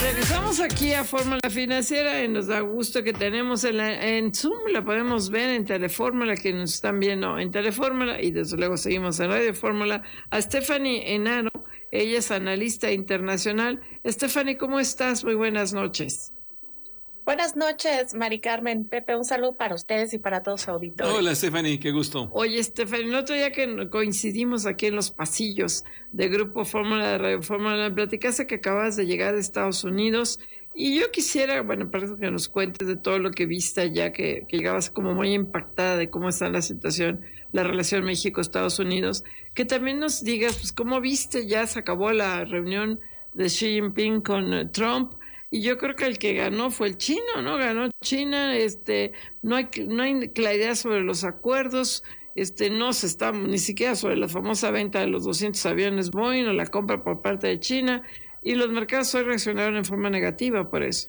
Regresamos aquí a Fórmula Financiera y nos da gusto que tenemos en Zoom, la podemos ver en Telefórmula, que nos están viendo en Telefórmula, y desde luego seguimos en Radio Fórmula, a Stephanie Enaro. Ella es analista internacional. Stephanie, ¿cómo estás? Muy buenas noches. Buenas noches, Mari Carmen. Pepe, un saludo para ustedes y para todos su auditorio. Hola, Stephanie, qué gusto. Oye, Stephanie, el otro día que coincidimos aquí en los pasillos de Grupo Fórmula, de Radio Fórmula, platicaste que acabas de llegar de Estados Unidos y yo quisiera, bueno, para que nos cuentes de todo lo que viste allá, que llegabas como muy impactada de cómo está la situación, la relación México-Estados Unidos, que también nos digas, pues, cómo viste, ya se acabó la reunión de Xi Jinping con Trump. Y yo creo que el que ganó fue el chino, ¿no? Ganó China, no hay claridad sobre los acuerdos, no se está ni siquiera sobre la famosa venta de los 200 aviones Boeing o la compra por parte de China, y los mercados hoy reaccionaron en forma negativa por eso.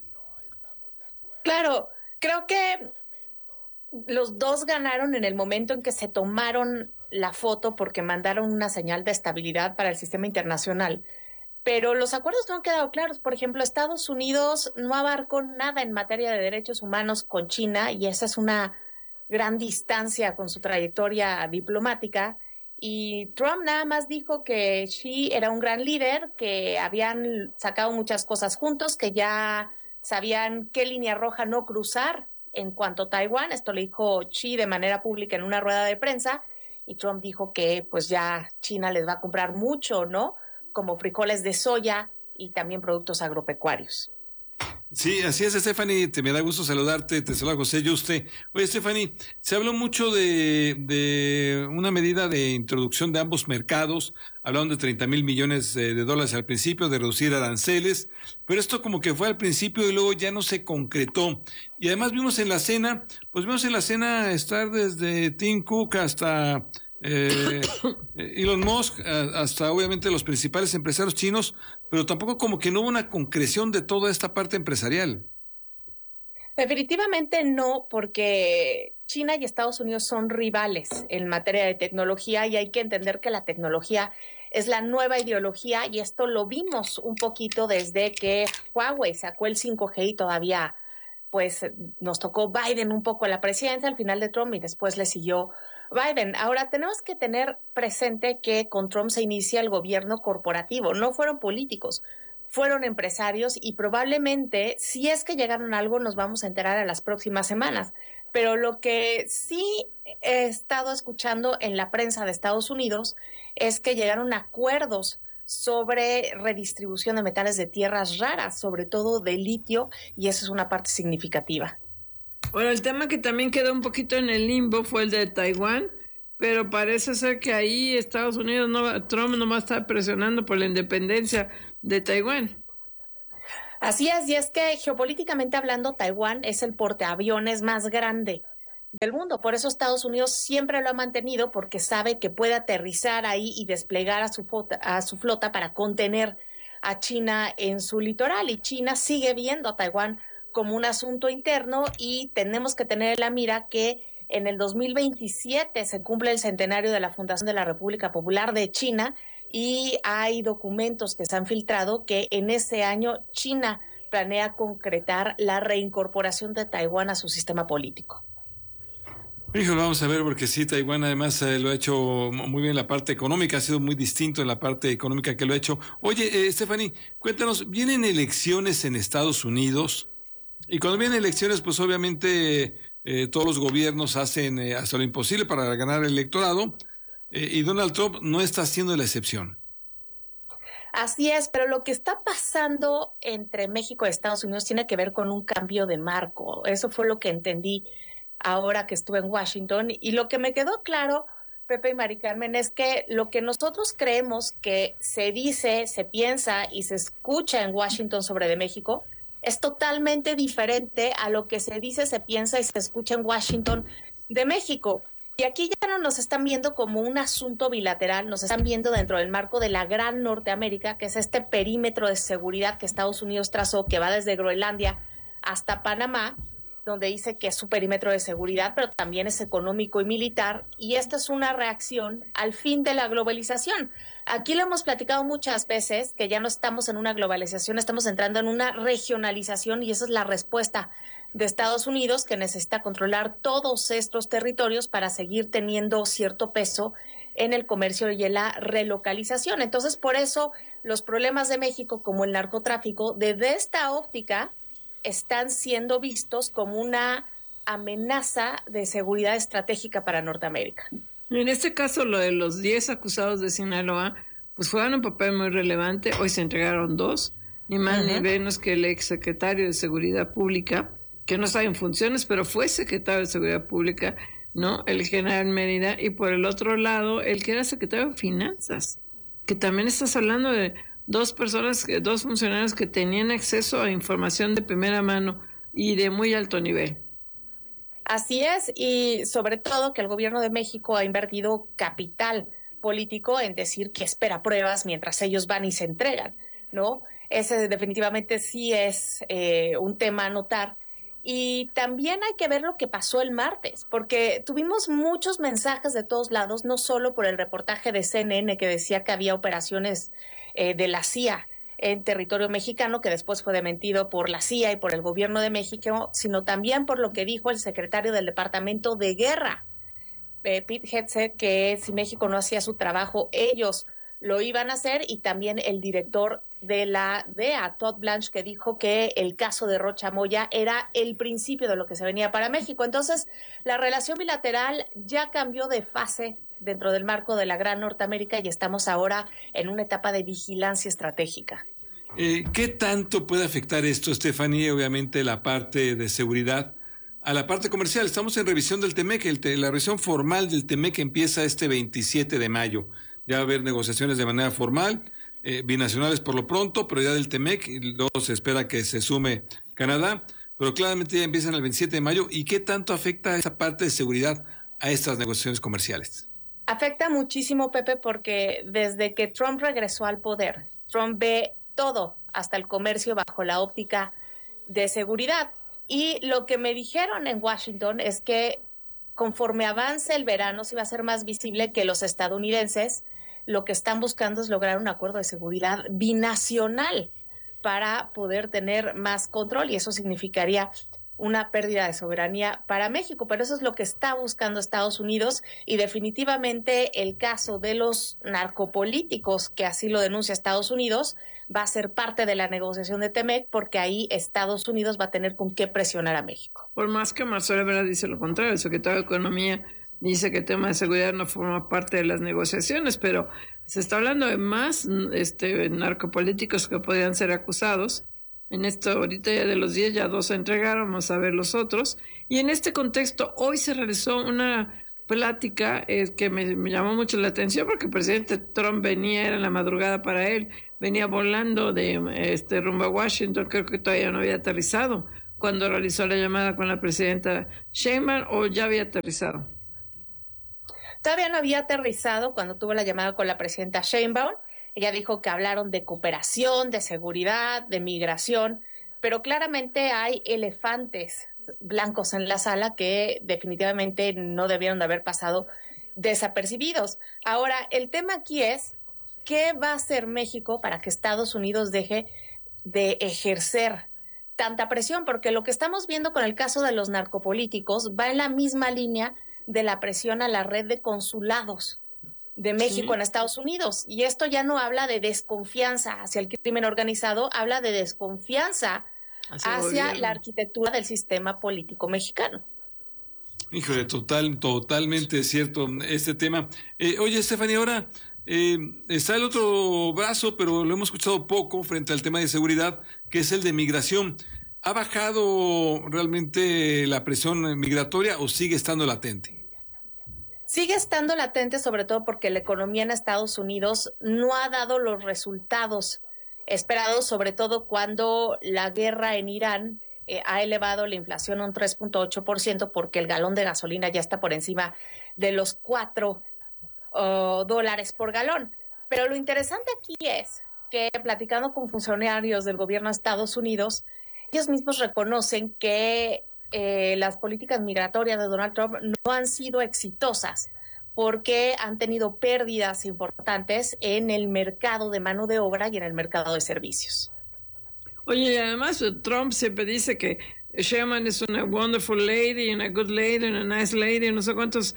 Claro, creo que los dos ganaron en el momento en que se tomaron la foto porque mandaron una señal de estabilidad para el sistema internacional. Pero los acuerdos no han quedado claros. Por ejemplo, Estados Unidos no abarcó nada en materia de derechos humanos con China, y esa es una gran distancia con su trayectoria diplomática. Y Trump nada más dijo que Xi era un gran líder, que habían sacado muchas cosas juntos, que ya sabían qué línea roja no cruzar en cuanto a Taiwán. Esto le dijo Xi de manera pública en una rueda de prensa, y Trump dijo que pues ya China les va a comprar mucho, ¿no?, como frijoles de soya y también productos agropecuarios. Sí, así es, Stephanie, me da gusto saludarte, te saluda José Yuste. Oye, Stephanie, se habló mucho de una medida de introducción de ambos mercados, hablaron de 30 mil millones de dólares al principio, de reducir aranceles, pero esto como que fue al principio y luego ya no se concretó. Y además vimos en la cena estar desde Tim Cook hasta Elon Musk, hasta obviamente los principales empresarios chinos, pero tampoco como que no hubo una concreción de toda esta parte empresarial. Definitivamente no, porque China y Estados Unidos son rivales en materia de tecnología, y hay que entender que la tecnología es la nueva ideología, y esto lo vimos un poquito desde que Huawei sacó el 5G y todavía pues nos tocó Biden un poco a la presidencia, al final de Trump, y después le siguió Biden. Ahora, tenemos que tener presente que con Trump se inicia el gobierno corporativo. No fueron políticos, fueron empresarios, y probablemente, si es que llegaron a algo, nos vamos a enterar en las próximas semanas. Pero lo que sí he estado escuchando en la prensa de Estados Unidos es que llegaron a acuerdos sobre redistribución de metales de tierras raras, sobre todo de litio, y eso es una parte significativa. Bueno, el tema que también quedó un poquito en el limbo fue el de Taiwán, pero parece ser que ahí Estados Unidos, Trump no va a estar presionando por la independencia de Taiwán. Así es, y es que geopolíticamente hablando, Taiwán es el portaaviones más grande del mundo. Por eso Estados Unidos siempre lo ha mantenido, porque sabe que puede aterrizar ahí y desplegar a su flota para contener a China en su litoral. Y China sigue viendo a Taiwán como un asunto interno, y tenemos que tener en la mira que en el 2027 se cumple el centenario de la fundación de la República Popular de China, y hay documentos que se han filtrado que en ese año China planea concretar la reincorporación de Taiwán a su sistema político. Hijo, vamos a ver, porque sí, Taiwán además lo ha hecho muy bien en la parte económica, ha sido muy distinto en la parte económica que lo ha hecho. Oye, Stephanie, cuéntanos, ¿vienen elecciones en Estados Unidos? Y cuando vienen elecciones, pues obviamente todos los gobiernos hacen hasta lo imposible para ganar el electorado, y Donald Trump no está haciendo la excepción. Así es, pero lo que está pasando entre México y Estados Unidos tiene que ver con un cambio de marco. Eso fue lo que entendí ahora que estuve en Washington, y lo que me quedó claro, Pepe y Mari Carmen, es que lo que nosotros creemos que se dice, se piensa y se escucha en Washington sobre de México es totalmente diferente a lo que se dice, se piensa y se escucha en Washington de México. Y aquí ya no nos están viendo como un asunto bilateral, nos están viendo dentro del marco de la Gran Norteamérica, que es este perímetro de seguridad que Estados Unidos trazó, que va desde Groenlandia hasta Panamá, donde dice que es su perímetro de seguridad, pero también es económico y militar, y esta es una reacción al fin de la globalización. Aquí lo hemos platicado muchas veces, que ya no estamos en una globalización, estamos entrando en una regionalización, y esa es la respuesta de Estados Unidos, que necesita controlar todos estos territorios para seguir teniendo cierto peso en el comercio y en la relocalización. Entonces, por eso los problemas de México, como el narcotráfico, desde esta óptica, están siendo vistos como una amenaza de seguridad estratégica para Norteamérica. En este caso, lo de los 10 acusados de Sinaloa, pues jugaron un papel muy relevante. Hoy se entregaron 2, ni más ni menos que el exsecretario de Seguridad Pública, que no está en funciones, pero fue secretario de Seguridad Pública, ¿no? El general Mérida, y por el otro lado, el que era secretario de Finanzas, que también estás hablando de dos funcionarios que tenían acceso a información de primera mano y de muy alto nivel. Así es, y sobre todo que el gobierno de México ha invertido capital político en decir que espera pruebas mientras ellos van y se entregan, ¿no? Ese definitivamente sí es un tema a notar. Y también hay que ver lo que pasó el martes, porque tuvimos muchos mensajes de todos lados, no solo por el reportaje de CNN que decía que había operaciones de la CIA en territorio mexicano, que después fue desmentido por la CIA y por el gobierno de México, sino también por lo que dijo el secretario del Departamento de Guerra, Pete Hegseth, que si México no hacía su trabajo, ellos lo iban a hacer, y también el director de la DEA, Todd Blanche, que dijo que el caso de Rocha Moya era el principio de lo que se venía para México. Entonces, la relación bilateral ya cambió de fase dentro del marco de la Gran Norteamérica, y estamos ahora en una etapa de vigilancia estratégica. ¿Qué tanto puede afectar esto, Stephanie, obviamente la parte de seguridad, a la parte comercial? Estamos en revisión del TEMEC, la revisión formal del TEMEC empieza este 27 de mayo. Ya va a haber negociaciones de manera formal, binacionales por lo pronto, pero ya del TEMEC, y luego se espera que se sume Canadá, pero claramente ya empiezan el 27 de mayo. ¿Y qué tanto afecta esa parte de seguridad a estas negociaciones comerciales? Afecta muchísimo, Pepe, porque desde que Trump regresó al poder, Trump ve todo, hasta el comercio, bajo la óptica de seguridad. Y lo que me dijeron en Washington es que conforme avance el verano, se va a ser más visible que los estadounidenses lo que están buscando es lograr un acuerdo de seguridad binacional para poder tener más control, y eso significaría una pérdida de soberanía para México, pero eso es lo que está buscando Estados Unidos, y definitivamente el caso de los narcopolíticos, que así lo denuncia Estados Unidos, va a ser parte de la negociación de TEMEC, porque ahí Estados Unidos va a tener con qué presionar a México. Por más que Marcelo Ebrard dice lo contrario, el secretario de Economía dice que el tema de seguridad no forma parte de las negociaciones, pero se está hablando de más narcopolíticos que podrían ser acusados. En esto, ahorita ya de los 10, ya 2 se entregaron, vamos a ver los otros. Y en este contexto, hoy se realizó una plática que me llamó mucho la atención, porque el presidente Trump venía, era la madrugada para él, venía volando de rumbo a Washington, creo que todavía no había aterrizado cuando realizó la llamada con la presidenta Sheinbaum, o ya había aterrizado. Todavía no había aterrizado cuando tuvo la llamada con la presidenta Sheinbaum. Ella dijo que hablaron de cooperación, de seguridad, de migración, pero claramente hay elefantes blancos en la sala que definitivamente no debieron de haber pasado desapercibidos. Ahora, el tema aquí es, ¿qué va a hacer México para que Estados Unidos deje de ejercer tanta presión? Porque lo que estamos viendo con el caso de los narcopolíticos va en la misma línea de la presión a la red de consulados de México en Estados Unidos. Y esto ya no habla de desconfianza hacia el crimen organizado, habla de desconfianza hacia la arquitectura del sistema político mexicano. Híjole, totalmente cierto este tema. Oye, Stephanie, ahora está el otro brazo, pero lo hemos escuchado poco frente al tema de seguridad, que es el de migración. ¿Ha bajado realmente la presión migratoria o sigue estando latente? Sigue estando latente, sobre todo porque la economía en Estados Unidos no ha dado los resultados esperados, sobre todo cuando la guerra en Irán ha elevado la inflación a un 3.8%, porque el galón de gasolina ya está por encima de los $4 por galón. Pero lo interesante aquí es que, platicando con funcionarios del gobierno de Estados Unidos, ellos mismos reconocen que las políticas migratorias de Donald Trump no han sido exitosas porque han tenido pérdidas importantes en el mercado de mano de obra y en el mercado de servicios. Oye, y además Trump siempre dice que Sherman es una wonderful lady, una good lady, una nice lady, no sé cuántos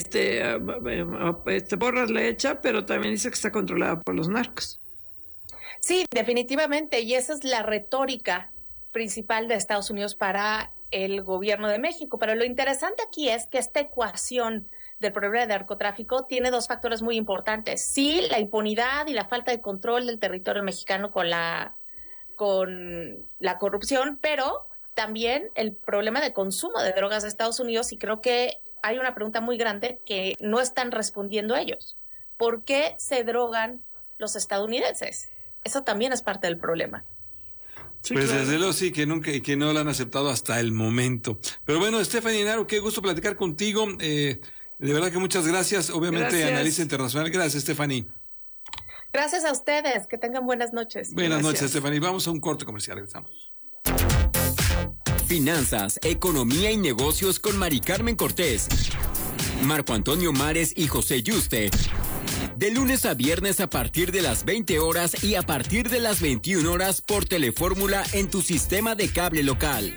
porras le echa, pero también dice que está controlada por los narcos. Sí, definitivamente, y esa es la retórica principal de Estados Unidos para el gobierno de México. Pero lo interesante aquí es que esta ecuación del problema de narcotráfico tiene dos factores muy importantes. Sí, la impunidad y la falta de control del territorio mexicano con la corrupción, pero también el problema de consumo de drogas de Estados Unidos, y creo que hay una pregunta muy grande que no están respondiendo ellos. ¿Por qué se drogan los estadounidenses? Eso también es parte del problema. Sí, pues claro. Desde luego sí, que no lo han aceptado hasta el momento. Pero bueno, Stephanie Enaro, qué gusto platicar contigo. De verdad que muchas gracias. Obviamente, Analista Internacional. Gracias, Stephanie. Gracias a ustedes. Que tengan buenas noches. Buenas noches, Stephanie. Vamos a un corte comercial. Regresamos. Finanzas, economía y negocios con Mari Carmen Cortés, Marco Antonio Mares y José Yuste. De lunes a viernes a partir de las 20 horas y a partir de las 21 horas por Telefórmula en tu sistema de cable local.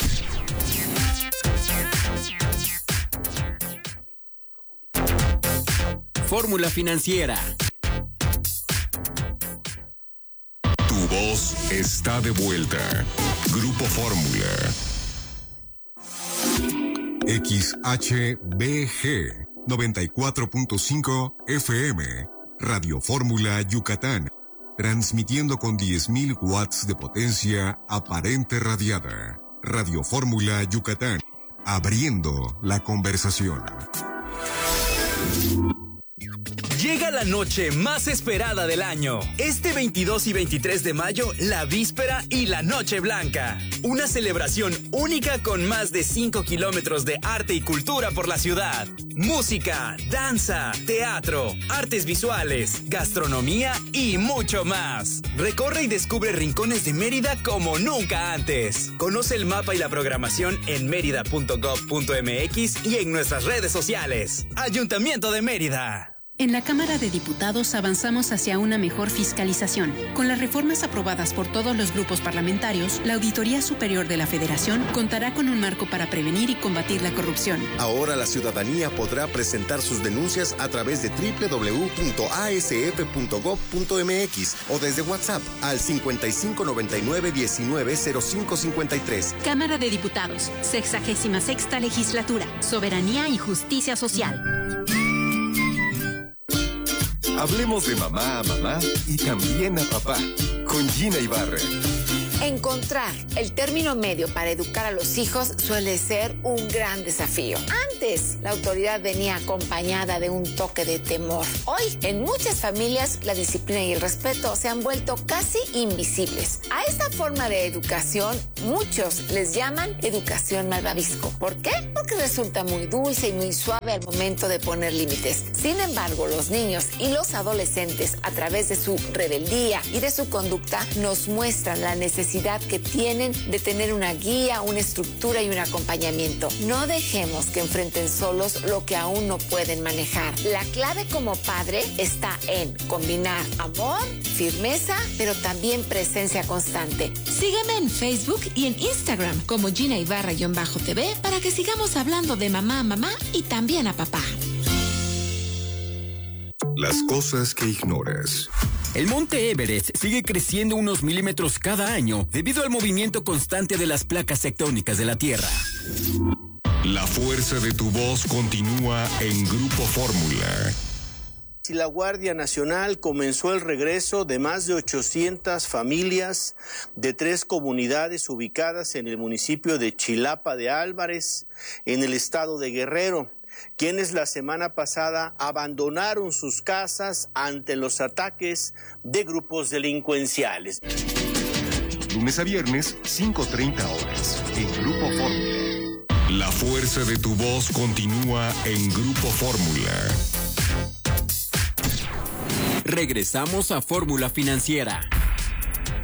Fórmula Financiera. Tu voz está de vuelta. Grupo Fórmula. XHBG 94.5 FM. Radio Fórmula Yucatán. Transmitiendo con 10.000 watts de potencia aparente radiada. Radio Fórmula Yucatán. Abriendo la conversación. Llega la noche más esperada del año. Este 22 y 23 de mayo, la víspera y la Noche Blanca. Una celebración única con más de 5 kilómetros de arte y cultura por la ciudad. Música, danza, teatro, artes visuales, gastronomía y mucho más. Recorre y descubre rincones de Mérida como nunca antes. Conoce el mapa y la programación en mérida.gov.mx y en nuestras redes sociales. Ayuntamiento de Mérida. En la Cámara de Diputados avanzamos hacia una mejor fiscalización. Con las reformas aprobadas por todos los grupos parlamentarios, la Auditoría Superior de la Federación contará con un marco para prevenir y combatir la corrupción. Ahora la ciudadanía podrá presentar sus denuncias a través de www.asf.gov.mx o desde WhatsApp al 5599-190553. Cámara de Diputados, 66ª Legislatura, Soberanía y Justicia Social. Hablemos de mamá a mamá y también a papá, con Gina Ibarra. Encontrar el término medio para educar a los hijos suele ser un gran desafío. Antes, la autoridad venía acompañada de un toque de temor. Hoy, en muchas familias, la disciplina y el respeto se han vuelto casi invisibles. A esta forma de educación, muchos les llaman educación malvavisco. ¿Por qué? Porque resulta muy dulce y muy suave al momento de poner límites. Sin embargo, los niños y los adolescentes, a través de su rebeldía y de su conducta, nos muestran la necesidad que tienen de tener una guía, una estructura y un acompañamiento. No dejemos que enfrenten solos lo que aún no pueden manejar. La clave como padre está en combinar amor, firmeza, pero también presencia constante. Sígueme en Facebook y en Instagram como Gina Ibarra-TV para que sigamos hablando de mamá a mamá y también a papá. Las cosas que ignoras. El monte Everest sigue creciendo unos milímetros cada año debido al movimiento constante de las placas tectónicas de la Tierra. La fuerza de tu voz continúa en Grupo Fórmula. Y la Guardia Nacional comenzó el regreso de más de 800 familias de 3 comunidades ubicadas en el municipio de Chilapa de Álvarez, en el estado de Guerrero, quienes la semana pasada abandonaron sus casas ante los ataques de grupos delincuenciales. Lunes a viernes, 5:30 horas, en Grupo Fórmula. La fuerza de tu voz continúa en Grupo Fórmula. Regresamos a Fórmula Financiera.